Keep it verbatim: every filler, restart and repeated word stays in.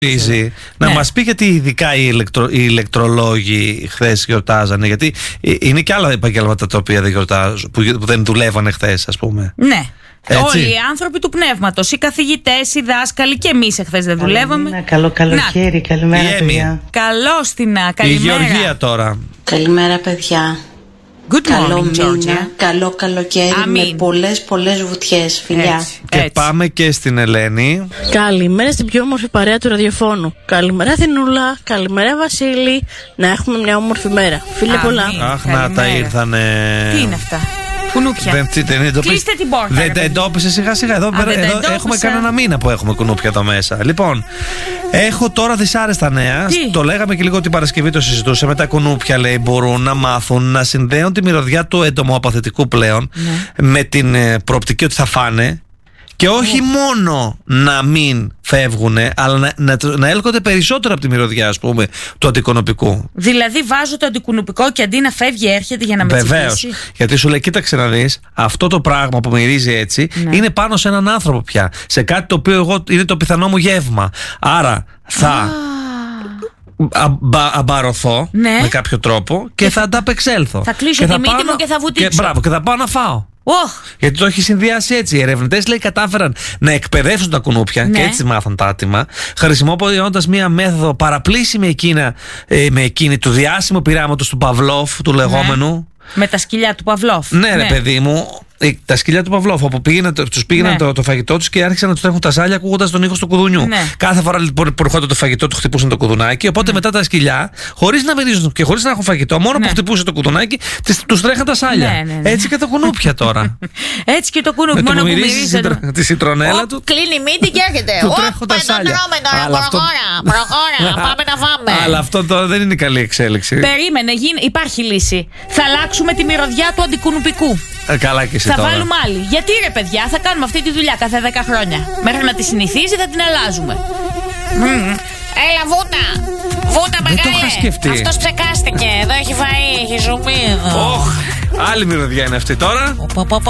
Να ναι. μας πει γιατί ειδικά οι, ηλεκτρο, οι ηλεκτρολόγοι χθες γιορτάζανε. Γιατί είναι και άλλα επαγγέλματα τα οποία δεν γιορτάζουν, που, που δεν δουλεύανε χθες, ας πούμε. Ναι. Έτσι. Όλοι οι άνθρωποι του πνεύματος, οι καθηγητές, οι δάσκαλοι, και εμείς εχθές δεν δουλεύαμε. Ένα καλό καλοκαίρι, καλημέρα παιδιά. Καλώς την καλημέρα. Η Γεωργία τώρα. Καλημέρα παιδιά. Good καλό morning, μήνα, Georgia. καλό καλοκαίρι. Αμήν. Με πολλές πολλές βουτιές, φιλιά. Έτσι, Και έτσι. πάμε και στην Ελένη. Καλημέρα στην πιο όμορφη παρέα του ραδιοφώνου. Καλημέρα Θηνούλα, καλημέρα Βασίλη. Να έχουμε μια όμορφη μέρα. Φίλε Αμήν. πολλά. Αχ, να τα Καλημέρα. ήρθανε. Τι είναι αυτά, κουνούπια. Δεν, δεν εντοπι... Κλείστε την πόρτα. Δεν ρε τα παιδί. εντόπισε σιγά σιγά. Εδώ, Α, πέρα, δεν τα εδώ εντόπισα. έχουμε κανένα μήνα που έχουμε κουνούπια εδώ μέσα. Λοιπόν, έχω τώρα δυσάρεστα νέα. Τι? Το λέγαμε και λίγο την Παρασκευή, το συζητούσαμε. Τα κουνούπια, λέει, μπορούν να μάθουν να συνδέουν τη μυρωδιά του εντομοαπαθητικού πλέον Ναι. με την ε, προοπτική ότι θα φάνε. Και όχι μόνο να μην φεύγουν, αλλά να, να, να έλκονται περισσότερο από τη μυρωδιά, ας πούμε, του αντικονουπικού. Δηλαδή βάζω το αντικουνουπικό και αντί να φεύγει έρχεται για να με Βεβαίως. τσιμπήσει. Γιατί σου λέει, κοίταξε να δεις, αυτό το πράγμα που μυρίζει έτσι Ναι. είναι πάνω σε έναν άνθρωπο πια. Σε κάτι το οποίο εγώ είναι το πιθανό μου γεύμα. Άρα θα αμπα, αμπαρωθώ Ναι. με κάποιο τρόπο και, θα ανταπεξέλθω. Θα κλείσω Και τη μύτη πάω μου να- και θα βουτήξω. Και, μπράβο, και θα πάω να φάω. Οχ, Γιατί το έχει συνδυάσει έτσι. Οι ερευνητές, λέει, κατάφεραν να εκπαιδεύσουν τα κουνούπια, Ναι. και έτσι μάθαν τα άτιμα, χρησιμοποιώντας μία μέθοδο παραπλήσιμη με, εκείνα, ε, με εκείνη του διάσημου πειράματος του Παυλόφ, του λεγόμενου. με τα σκυλιά του Παυλόφ. Ναι, ρε παιδί μου, ε, τα σκυλιά του Παυλόφ, όπου πήγαιναν, τους πήγαιναν Ναι. το, το φαγητό τους και άρχισαν να τους τρέχουν τα σάλια ακούγοντας τον ήχο του κουδουνιού. Ναι. Κάθε φορά λοιπόν, που ερχόταν το φαγητό του, χτυπούσαν το κουδουνάκι. Οπότε μετά τα σκυλιά, χωρίς να μυρίζουν και χωρίς να έχουν φαγητό, μόνο Ναι. που χτυπούσε το κουδουνάκι, τους τρέχαν τα σάλια. Ναι, ναι, ναι. Έτσι και τα κουνούπια τώρα. Έτσι και το κουνούπι, Με το μόνο που που μυρίζει μυρίζει. τη- τη σιτρονέλα του. Κλείνει η μύτη και έρχεται. Του Ωπ, τρέχουν τα πάει να σάλια. τρώμε τώρα, Αλλά αυτό- προχώρα, προχώρα, πάμε να φάμε. Αλλά αυτό τώρα δεν είναι καλή εξέλιξη. Περίμενε, γίν- υπάρχει λύση. Θα αλλάξουμε τη μυρωδιά του αντικουνουπικού. Ε, καλά και εσύ Θα τώρα. βάλουμε άλλη. Γιατί ρε παιδιά, θα κάνουμε αυτή τη δουλειά κάθε δέκα χρόνια. Μέχρι να τη συνηθίζει θα την αλλάζουμε. Έλα βούτα, βούτα Δεν το είχα μεγάλε. σκεφτεί. Αυτός ψεκάστηκε, εδώ έχει φαΐ, έχει ζουμί εδώ. Οχ, άλλη μυρωδιά είναι αυτή τώρα. Πω, πω, πω,